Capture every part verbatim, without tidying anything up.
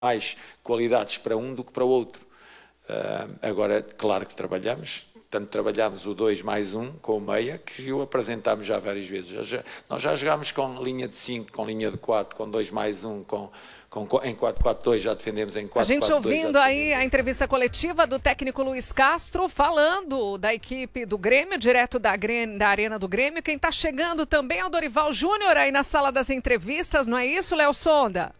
mais qualidades para um do que para o outro. Uh, agora, claro que trabalhamos, tanto trabalhamos o dois mais um com o meia, que o apresentámos já várias vezes. Já, já, nós já jogámos com linha de cinco, com linha de quatro, com dois mais um, com, com, em quatro quatro dois, já defendemos em quatro quatro dois. A gente ouvindo aí a entrevista coletiva do técnico Luiz Castro, falando da equipe do Grêmio, direto da, da Arena do Grêmio. Quem está chegando também é o Dorival Júnior aí na sala das entrevistas, não é isso, Léo Sonda?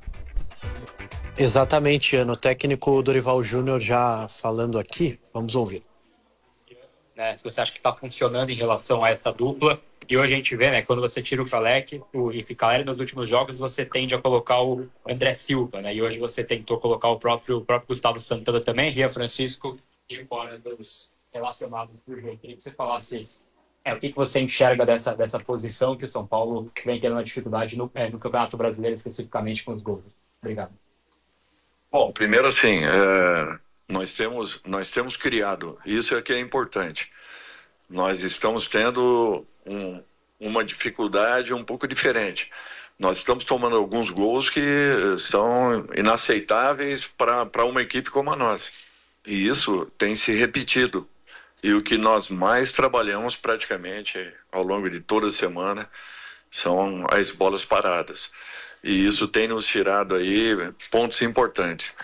Exatamente, Ana. O técnico Dorival Júnior já falando aqui. Vamos ouvir. Né, se você acha que está funcionando em relação a essa dupla. E hoje a gente vê, né, quando você tira o Kalec o, e fica Caleri nos últimos jogos, você tende a colocar o André Silva, né? E hoje você tentou colocar o próprio, o próprio Gustavo Santana também, Rian Francisco, de fora dos relacionados do jogo. Queria que você falasse é, o que, que você enxerga dessa, dessa posição que o São Paulo vem tendo uma dificuldade no, é, no Campeonato Brasileiro, especificamente com os gols. Obrigado. Bom, primeiro assim, é, nós, temos, nós temos criado, isso é que é importante, nós estamos tendo um, uma dificuldade um pouco diferente. Nós estamos tomando alguns gols que são inaceitáveis para uma equipe como a nossa. E isso tem se repetido. E o que nós mais trabalhamos praticamente ao longo de toda a semana são as bolas paradas. E isso tem nos tirado aí pontos importantes.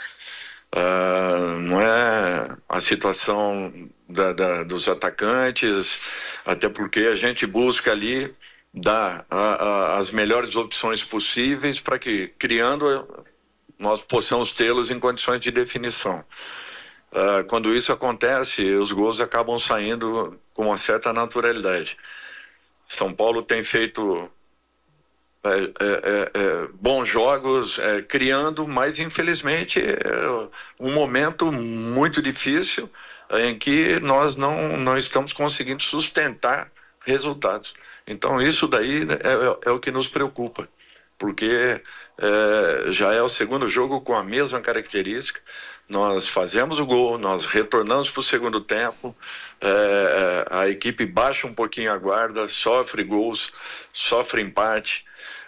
Uh, não é a situação da, da, dos atacantes, até porque a gente busca ali dar a, a, as melhores opções possíveis para que, criando, nós possamos tê-los em condições de definição. Uh, quando isso acontece, os gols acabam saindo com uma certa naturalidade. São Paulo tem feito É, é, é, bons jogos, é, criando, mas infelizmente é um momento muito difícil em que nós não, não estamos conseguindo sustentar resultados. Então isso daí é, é o que nos preocupa, porque é, já é o segundo jogo com a mesma característica. Nós fazemos o gol, nós retornamos para o segundo tempo, é, a equipe baixa um pouquinho a guarda, sofre gols, sofre empate.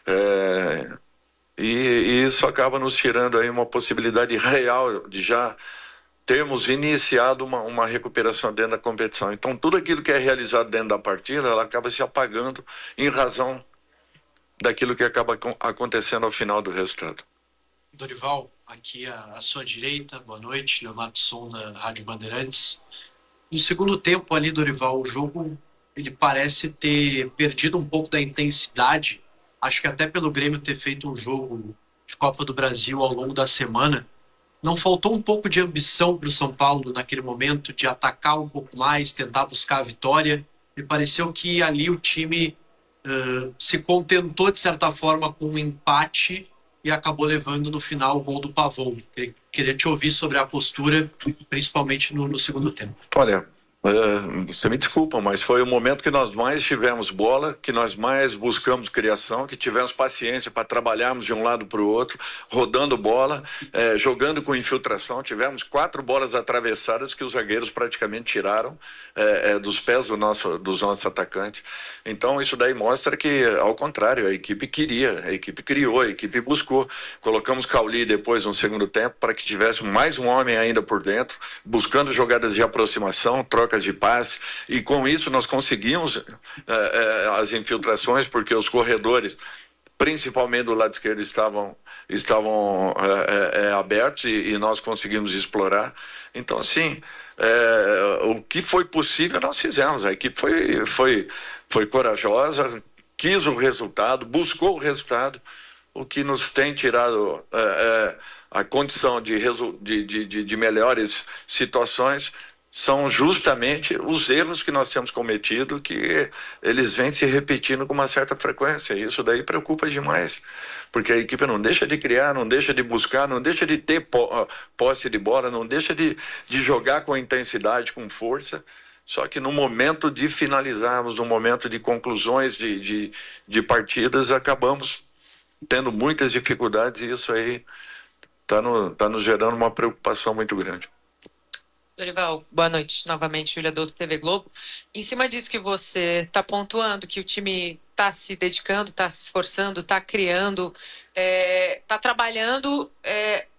É, e, e isso acaba nos tirando aí uma possibilidade real de já termos iniciado uma, uma recuperação dentro da competição. Então tudo aquilo que é realizado dentro da partida, ela acaba se apagando em razão daquilo que acaba acontecendo ao final do resultado. Dorival, aqui à, à sua direita, boa noite, Leonardo Sonda, Rádio Bandeirantes. No segundo tempo ali, Dorival, o jogo ele parece ter perdido um pouco da intensidade. Acho que até pelo Grêmio ter feito um jogo de Copa do Brasil ao longo da semana, não faltou um pouco de ambição para o São Paulo naquele momento, de atacar um pouco mais, tentar buscar a vitória. Me pareceu que ali o time uh, se contentou, de certa forma, com um empate e acabou levando no final o gol do Pavão. Queria te ouvir sobre a postura, principalmente no, no segundo tempo. Olha, Uh, você me desculpa, mas foi o momento que nós mais tivemos bola, que nós mais buscamos criação, que tivemos paciência para trabalharmos de um lado para o outro, rodando bola, eh, jogando com infiltração. Tivemos quatro bolas atravessadas que os zagueiros praticamente tiraram eh, eh, dos pés do nosso, dos nossos atacantes. Então isso daí mostra que, ao contrário, a equipe queria, a equipe criou, a equipe buscou. Colocamos Cauli depois no segundo tempo para que tivesse mais um homem ainda por dentro, buscando jogadas de aproximação, troca de passe, e com isso nós conseguimos uh, uh, as infiltrações, porque os corredores, principalmente do lado esquerdo, estavam, estavam uh, uh, uh, abertos, e, e nós conseguimos explorar. Então, assim, uh, o que foi possível nós fizemos. A equipe foi, foi, foi corajosa, quis o resultado, buscou o resultado, o que nos tem tirado uh, uh, a condição de, de, de, de melhores situações são justamente os erros que nós temos cometido, que eles vêm se repetindo com uma certa frequência. Isso daí preocupa demais, porque a equipe não deixa de criar, não deixa de buscar, não deixa de ter posse de bola, não deixa de, de jogar com intensidade, com força, só que no momento de finalizarmos, no momento de conclusões de, de, de partidas, acabamos tendo muitas dificuldades, e isso aí está no, tá nos gerando uma preocupação muito grande. Dorival, boa noite. Novamente, Júlia Douto, T V Globo. Em cima disso que você está pontuando, que o time está se dedicando, está se esforçando, está criando, está é, trabalhando, é,